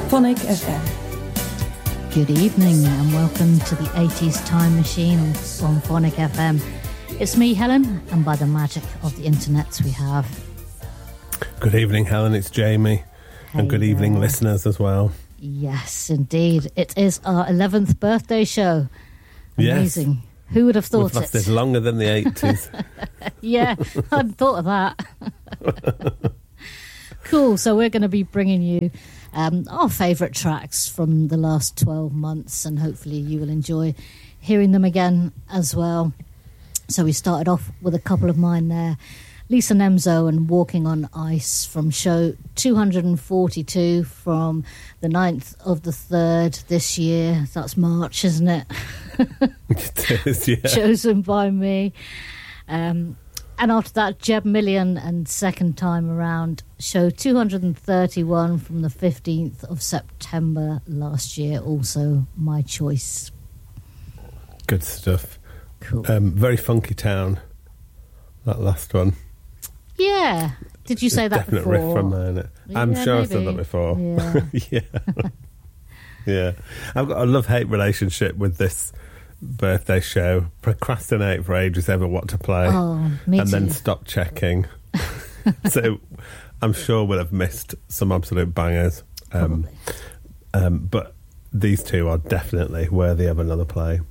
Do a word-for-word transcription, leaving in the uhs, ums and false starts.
Phonic F M. Good evening and welcome to the eighties Time Machine on Phonic F M. It's me, Helen, and by the magic of the internet we have... Good evening, Helen, it's Jamie. Hey and good there. Evening, listeners, as well. Yes, indeed. It is our eleventh birthday show. Amazing. Yes. Who would have thought We've lasted it? Longer than the eighties. Yeah, I hadn't thought of that. Cool, so we're going to be bringing you um, our favourite tracks from the last twelve months, and hopefully you will enjoy hearing them again as well. So we started off with a couple of mine there. Lisa Nemzo and Walking on Ice from show two hundred forty-two from the ninth of the third this year. That's March, isn't it? It is, yeah. Chosen by me. Um, and after that, Jeb Million and Second Time Around, show two hundred thirty-one from the fifteenth of September last year. Also my choice. Good stuff. Cool. Um, very funky town, that last one. Yeah. Did you say it's that definite before? Riff from there, isn't it? I'm yeah, sure maybe. I've said that before. Yeah. Yeah. Yeah. I've got a love-hate relationship with this birthday show. Procrastinate for ages over what to play. Oh, me and too. then stop checking. So I'm sure we'll have missed some absolute bangers. Um, um, but these two are definitely worthy of another play.